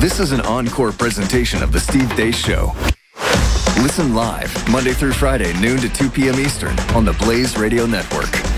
This is an encore presentation of The Steve Deace Show. Listen live Monday through Friday, noon to 2 p.m. Eastern on the Blaze Radio Network.